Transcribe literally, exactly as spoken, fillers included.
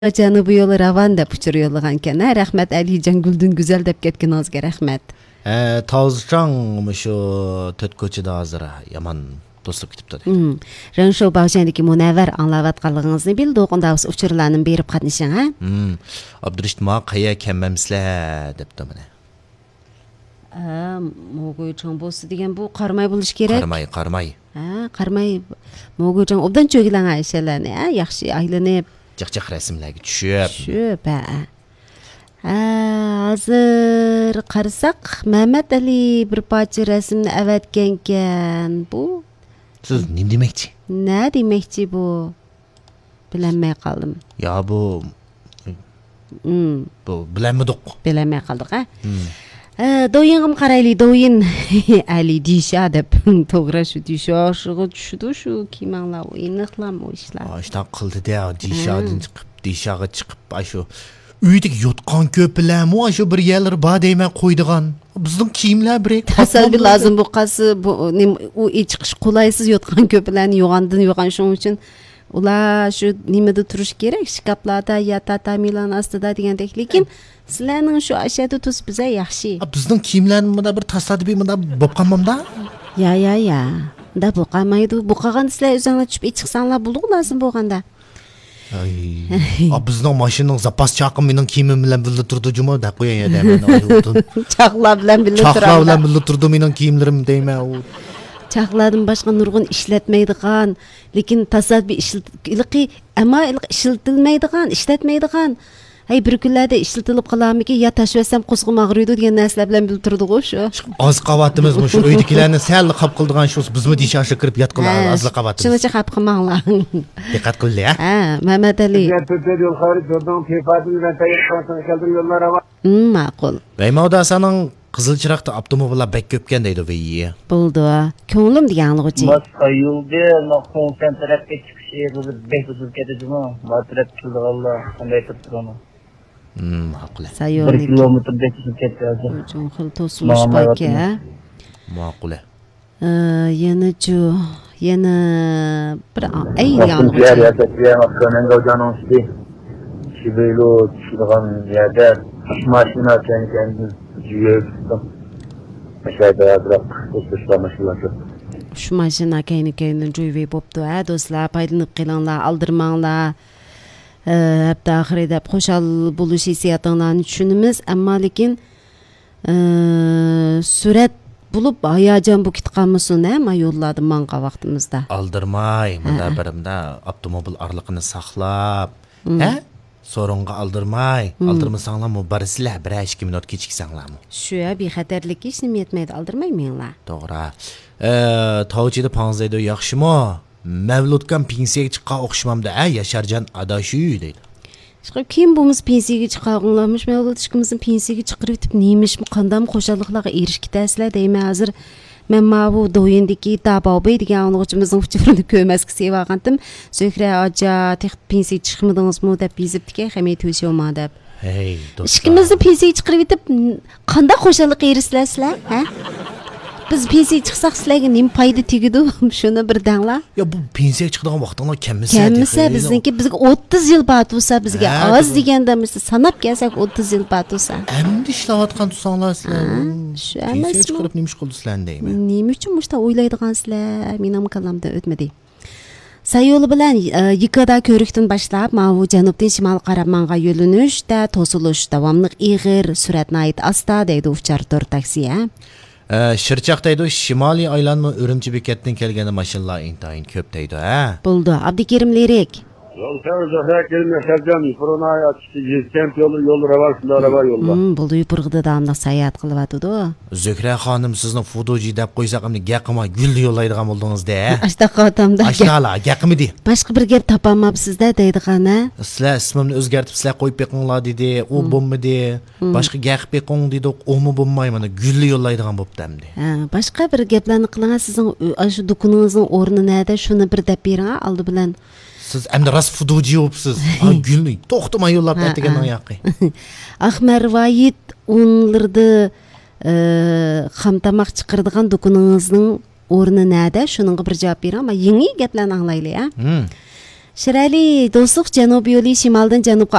Janıbı yolu ravan dep uçur yollagan ekan. Rahmat Alijon Gulдун güzel dep ketkiningizga rahmat. Ee, Tavızcan şu töt koçida hazır yaman dostluk ketipdi. Hmm. Ran şo bağjandaki munavvar anlavatqanligingizni bildi, oqundabız uçurlarni berip qatnashing, ha? Hmm. Abdurishit ma qaya kelmamsizlar depdi mana. Ha, mo'g'uyjon bo'lsa degan bu qarmay bo'lish kerak. Qarmay, qarmay. Ha, qarmay mo'g'uyjon obdan cho'gilan ayshalarni, ha, yaxshi aylanib Jiq-jiq rasmlarga tushib. Tushib, ha. Ha, hozir qarasak, Mehmet Ali bir parcha rasmni avatgan ekan. Bu Siz nim demakchi? Ne demakchi bu? Bilanmay qoldim. Ya bu Hmm, bu bilanmidiq. bilanmay qoldik, ha? Hmm. Doyingim qarayli, doyin Ali disha deb to'g'ri shu disha shug'i tushdi shu kimanglar iniqlam o ishlar. Ashtan qildi da, dishadan chiqib, dishaga chiqib, shu uydik yotqan ko'plarmi, shu bir yerlar bor deyman qo'ydigan. Bizning kiyimlar birek. Tasalbi lazım bu qasi bu u chiqish qulaysiz yotgan ko'plarni yo'g'andan yo'g'an shuning uchun ular shu nimada turish kerak, shkaflarda ya tatamilan ostida degandek, lekin sizlarning shu ashada tuz biza yaxshi. Bizning kiyimlarni bunda bir tasodifiy bunda bo'lib qolmamda? Ya ya ya. Da bu qolmaydi. Bu qolgan sizlar o'zinglar tushib chiqsanglar bo'ldi lazım bo'lganda. Ay. A bizning mashinaning zapas chaqim mening kiyimim bilan birga turdi juma deb qo'yay deyman. Chaqlar bilan birga turadi. Chaqlar bilan birga turdi mening kiyimlarim deyman. Chaqlardan boshqa nurg'un ishlatmaydigan, lekin tasodif ishilqi, ammo ishlatilmaydigan, ishlatmaydigan. Hay bir kunlarda ishlatilib qolamiki, ya tashvasam qo'zg'im og'riydi degan narsalar bilan bilib turdi-ku shu. Oz qavatimiz shu uydagilarni sal qab qildigan shu bizmi dishashga kirib yotqilar oz qavatimiz. Shuncha qab qilmanglar. Diqqat qiling, ha? Ha, Mehmet Ali. Yo'l xarid jordan tepasini bilan tayyorlansa keldir yo'llar va. Hmm, ma'qul. Vaymoda saning qizil chiroqda avtomobillar bek ko'pkan deydi veyi. Bo'ldi. Ko'nglim deganlig'ichi. Boshqa yo'lda noqon tarafga chiqishi bo'lib bekuzib ketadimi? Matrab qildilar, qanday turibdi? Hmm, ma'qul. bir kilometr bekuzib ketdi. Uchun xil to'silish bakka. Ma'qul. Yana chu, yana bir ay yanlış. Ya ya ya makkanen gavcanın işte. Şibelo çıkan yerde maşina kendi jiyetim. Aşağıda bırak uçuşlamışlar. Şu mashina kayni kayni joyve bo'pti, ha, do'stlar, foydalanib qilinglar, aldirmanglar. Hatta oxirida xo'shal bo'lish hissiyotinglarni tushunamiz, ammo lekin surat bo'lib hayajon bu kitqanmisin, ha, ma yo'lladim manqa vaqtimizda. Aldirmay, bunda birimda avtomobil orliqini saqlab, ha? Sorunga aldirmay, aldirmasanglar mubarislar bir ikki minut kechiksanglarmi? Shu ya bexatarlik hech nima yetmaydi, aldirmaymanglar. To'g'ri. Eh, tavchida panzaydi yaxshimi? Mavludkan pensiyaga chiqqan o'xshamamda, ha, Yasharjon adashu deydi. Chiqib kim bo'lmiz pensiyaga chiqqanlarmish, Mavlud ishkimizni pensiyaga chiqarib etib, nemishmi, qandam qo'shalliqlarga erishib ketasizlar deyman hozir. Men bu doyindagi Dabobey degan o'quvchimizning uchirini ko'rmasga sevagandim. Zo'kra aja tex pensiya chiqmadingizmi deb yezibdiki, hamma to'shoma deb. Hey, do'stlar. Ishkimizni pensiya chiqarib etib, qanday qo'shalliq erisizlar, ha? Biz pensiya chiqsak sizlarga nima foyda tegadi? Shuni bir danglar. Ya bu pensiyaga chiqadigan vaqtinglar kammisa. Kamisa bizniki bizga o'ttiz yil batsa, bizga oz deganda biz sanab kelsak o'ttiz yil batsa. Endi ishlayotgan tursanglar sizlar. Shu pensiyaga chiqarib nima ish qildinglar deyman. Nima uchun mushta o'ylaydigansizlar? Mening kalamda o'tmadi. Sayyo'li bilan Yikada ko'rikdan boshlab, mana janubdan shimol qarab manga yo'linishda to'silish davomli ig'ir suratni ayt asta deydi uchar tur taksi, ha. Shirchaq deydi, shimoliy aylanma Urumchi bekatdan kelganda mashinalar intayin ko'p deydi, ha. Bo'ldi, Abdukerim Lirik. Yol sevzahya kelme Sercan, Fırına'ya açtı, kent yolu, yol ravarsında araba yolda. Hmm, bo'ldi, Yupurg'ida damliq sayohat qilyapti-da. Zo'kra xonim, sizning fotoji deb qo'ysak, hamda gaqima gul yo'llaydigan bo'ldingiz-da. Ashtaqa otamda. Ashtala, gaqimi de. Boshqa bir gap topolmabsiz-da deydigan-a. Sizlar ismimni o'zgartib sizlar qo'yib beqinglar dedi, u bo'lmadi. Boshqa gaq beqing dedi, o'mi bo'lmay, mana gul yo'llaydigan bo'pti-amdi. Ha, boshqa bir gaplarni qiling, sizning shu dukuningizning o'rni nerda, shuni bir deb bering, oldi bilan. Siz endi ras fuduji bo'libsiz. Ha, gulni to'xtamay yo'llab aytgandan yoqi. Ahmar Voyid o'nlarda xamtamoq chiqirdigan dukuningizning o'rni nerda? Shuningga bir javob bering, ammo yangi gaplarni anglaylik, ha. Shirali do'stlik janubiy yo'li shimoldan janubga